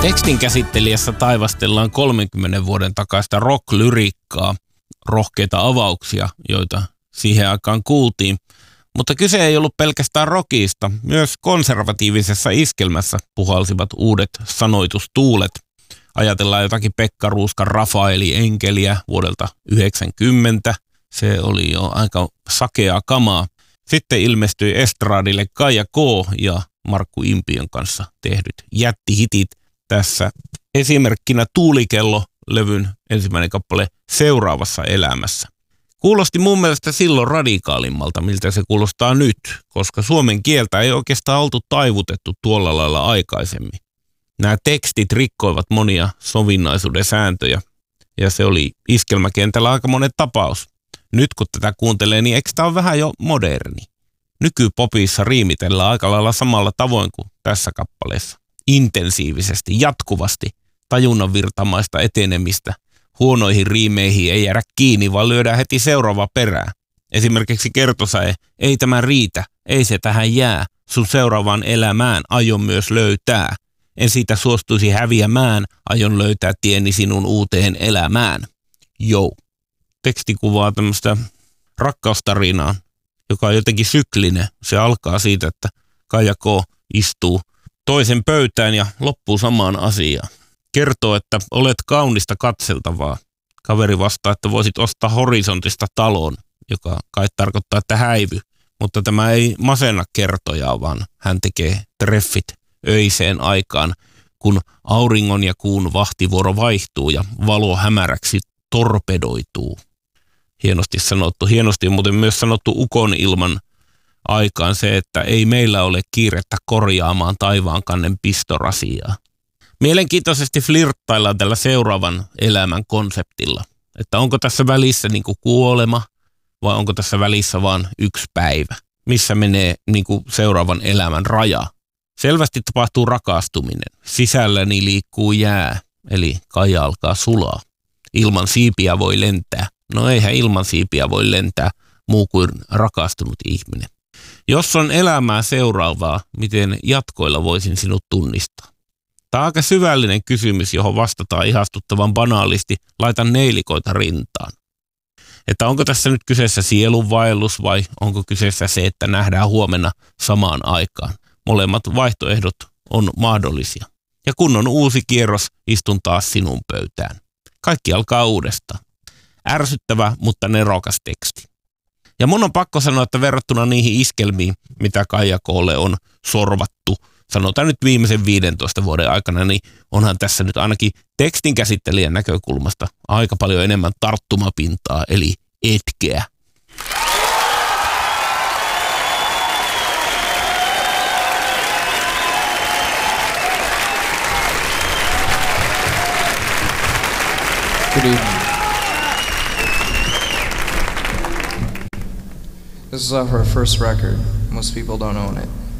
Tekstin käsittelijässä taivastellaan 30 vuoden takaista rock-lyriikkaa, rohkeita avauksia, joita siihen aikaan kuultiin. Mutta kyse ei ollut pelkästään rockista, myös konservatiivisessa iskelmässä puhalsivat uudet sanoitustuulet. Ajatellaan jotakin Pekka Ruuskan Rafaeli Enkeliä vuodelta 1990. Se oli jo aika sakeaa kamaa. Sitten ilmestyi estradille Kaija K. ja Markku Impiön kanssa tehdyt jättihitit. Tässä esimerkkinä Tuulikello-levyn ensimmäinen kappale Seuraavassa elämässä. Kuulosti mun mielestä silloin radikaalimmalta, miltä se kuulostaa nyt, koska suomen kieltä ei oikeastaan oltu taivutettu tuolla lailla aikaisemmin. Nämä tekstit rikkoivat monia sovinnaisuuden sääntöjä, ja se oli iskelmäkentällä aika monen tapaus. Nyt kun tätä kuuntelee, niin eikö tämä ole vähän jo moderni? Nykypopissa riimitellään aika lailla samalla tavoin kuin tässä kappaleessa. Intensiivisesti, jatkuvasti, tajunnan virtamaista etenemistä. Huonoihin riimeihin ei jäädä kiinni, vaan lyödään heti seuraava perään. Esimerkiksi kertosäe, ei tämä riitä, ei se tähän jää, sun seuraavaan elämään aion myös löytää. En siitä suostuisi häviämään, aion löytää tieni sinun uuteen elämään. Jou. Teksti kuvaa tämmöistä rakkaustarinaa, joka on jotenkin syklinen. Se alkaa siitä, että Kaija K. istuu toisen pöytään ja loppuu samaan asiaan. Kertoo, että olet kaunista katseltavaa. Kaveri vastaa, että voisit ostaa horisontista talon, joka kai tarkoittaa, että häivy. Mutta tämä ei masenna kertojaa, vaan hän tekee treffit öiseen aikaan, kun auringon ja kuun vahtivuoro vaihtuu ja valo hämäräksi torpedoituu. Hienosti sanottu. Hienosti on muuten myös sanottu ukon ilman aikaan se, että ei meillä ole kiirettä korjaamaan taivaankannen pistorasiaa. Mielenkiintoisesti flirttaillaan tällä seuraavan elämän konseptilla. Että onko tässä välissä niin kuin kuolema vai onko tässä välissä vain yksi päivä? Missä menee niin kuin seuraavan elämän raja? Selvästi tapahtuu rakastuminen. Sisälläni liikkuu jää, eli Kaija alkaa sulaa. Ilman siipiä voi lentää. No eihän ilman siipiä voi lentää muu kuin rakastunut ihminen. Jos on elämää seuraavaa, miten jatkoilla voisin sinut tunnistaa? Tämä on aika syvällinen kysymys, johon vastataan ihastuttavan banaalisti, laitan neilikoita rintaan. Että onko tässä nyt kyseessä sielunvaellus vai onko kyseessä se, että nähdään huomenna samaan aikaan? Molemmat vaihtoehdot on mahdollisia. Ja kun on uusi kierros, istun taas sinun pöytään. Kaikki alkaa uudestaan. Ärsyttävä, mutta nerokas teksti. Ja mun on pakko sanoa, että verrattuna niihin iskelmiin, mitä Kaija K:lle on sorvattu, sanotaan nyt viimeisen 15 vuoden aikana, niin onhan tässä nyt ainakin tekstin käsittelijän näkökulmasta aika paljon enemmän tarttumapintaa, eli etkeä. Good evening. This is off our first record. Most people don't own it.